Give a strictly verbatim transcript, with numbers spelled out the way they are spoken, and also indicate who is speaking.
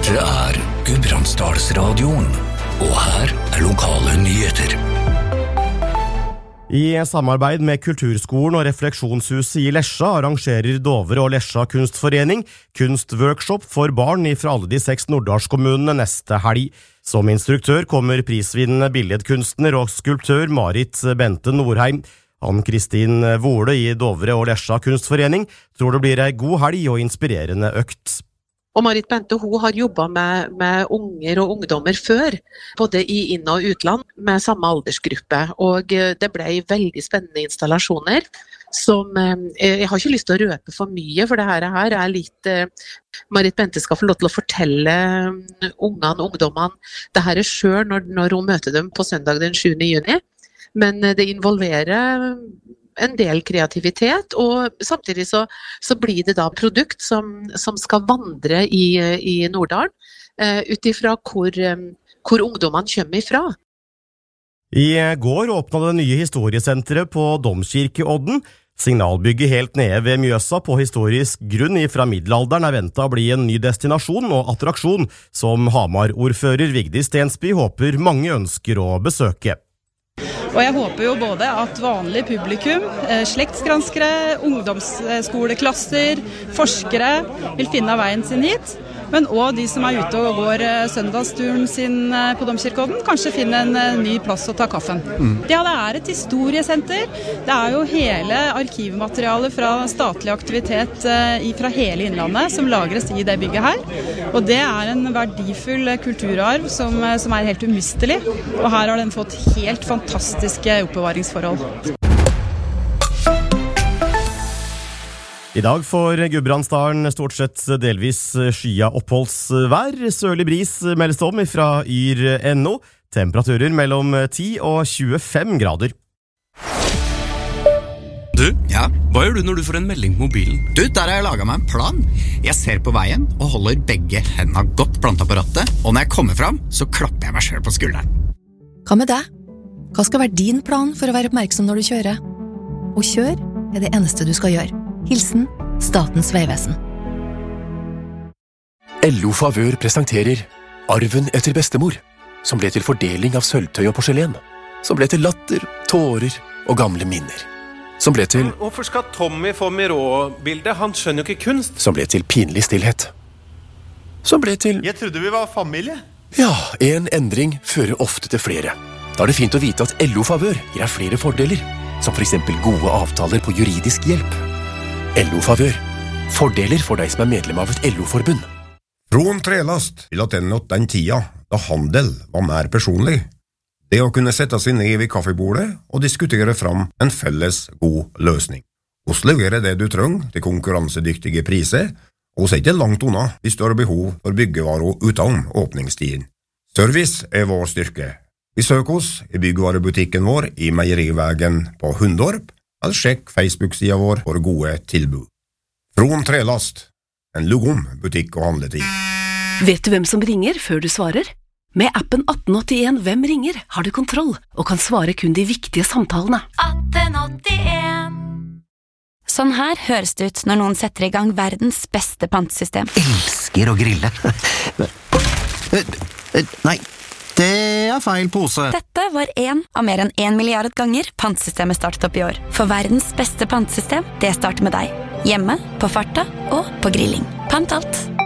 Speaker 1: Dette er Gudbrandsdalsradioen, og her er lokale nyheter.
Speaker 2: I samarbeid med Kulturskolen og Refleksjonshuset i Lesja arrangerer Dovre og Lesja kunstforening kunstworkshop for barn fra alle de seks norddalskommunene neste helg. Som instruktør kommer prisvinnende billedkunstner og skulptør Marit Bente Norheim. Ann-Kristin Vole i Dovre og Lesja kunstforening tror det blir en god helg og inspirerende økt.
Speaker 3: Og Marit Bente, hun har jobbet med, med unger og ungdommer før, både i inn- og utland, med samme aldersgruppe. Og det ble veldig spennende installasjoner, som jeg har ikke lyst til å røpe for mye, for det her er litt... Marit Bente skal få lov til å fortelle ungene og ungdommene det her er selv når, når hun møter dem på søndag den sjuende juni. Men det involverer en del kreativitet, og samtidig så, så blir det da produkt som, som skal vandre i, i Norddalen, uh, utifra hvor, um, hvor ungdommene kommer ifra.
Speaker 2: I går åpnet det nye historiesenteret på Domkirkeodden. Signalbygget helt nede ved Mjøsa på historisk grunn fra middelalderen er ventet å bli en ny destinasjon og attraksjon, som Hamar-ordfører Vigdis Stensby håper mange ønsker å besøke.
Speaker 4: Og jeg håper jo både at vanlig publikum, slektsgranskere, ungdomsskoleklasser, forskere vil finne veien sin hit, men også de som er ute og går søndagsturen sin på Domkirkeodden, kanskje finne en ny plass å ta kaffen. Mm. Ja, det er et historiesenter. Det er jo hele arkivmaterialet fra statlig aktivitet fra hele Innlandet som lagres i det bygget her. Og det er en verdifull kulturarv som, som er helt umistelig. Og her har den fått helt fantastiske oppbevaringsforhold.
Speaker 2: I dag får Gudbrandsdalen stort sett delvis skya oppholdsvær. Sørlig bris meldes om fra yr punktum no. Temperaturer mellom ti og tjuefem grader.
Speaker 5: Du,
Speaker 6: ja?
Speaker 5: Hva gjør du når du får en melding på mobilen?
Speaker 6: Du, der har jeg laget meg en plan. Jeg ser på veien og holder begge hendene godt plantet på rattet, og når jeg kommer fram, så klapper jeg meg selv på skulderen.
Speaker 7: Hva med deg? Hva skal være din plan for å være oppmerksom når du kjører? Å kjøre er det eneste du skal gjøre. Hilsen Statens Vegvesen.
Speaker 8: L O Favør presenterer Arven etter bestemor, som ble til fordeling av sølvtøy og porselen, som ble til latter, tårer og gamle minner, som ble til...
Speaker 9: Hvorfor skal Tommy få Miró-bildet? Han skjønner jo ikke kunst.
Speaker 8: Som ble til pinlig stillhet. Som ble til...
Speaker 9: Jeg trodde vi var familie.
Speaker 8: Ja, en endring fører ofte til flere. Da er det fint å vite at L O Favør gir deg flere fordeler, som for eksempel gode avtaler på juridisk hjelp. L O Favør. Fordeler for deg som er medlem av et L O-forbund.
Speaker 10: Från trelast til at den åt den tida da handel var mer personlig. Det å kunne sette seg ned ved kaffebordet og diskutere fram en felles god løsning. Oss leverer det du trenger til konkurransedyktige priser, og så er ikke langt unna hvis du har behov for byggevarer uten åpningstiden. Service er vår styrke. Besøk oss i byggvarebutikken vår i Meierivägen på Hundorp, eller sjekk Facebook-sida vår for gode tilbud. Från trelast, en lugom butikk og handletid.
Speaker 11: Vet du hvem som ringer før du svarer? Med appen atten åttien Hvem ringer har du kontroll og kan svare kun de viktige samtalene.
Speaker 12: atten åttien Sånn her høres det ut når noen setter i gang verdens beste pantesystem.
Speaker 13: Elsker å grille. Nei, det er feil pose.
Speaker 12: Dette var en av mer enn en milliard ganger pantesystemet startet opp i år. For verdens beste pantesystem, det starter med deg. Hjemme, på farta og på grilling. Pant alt.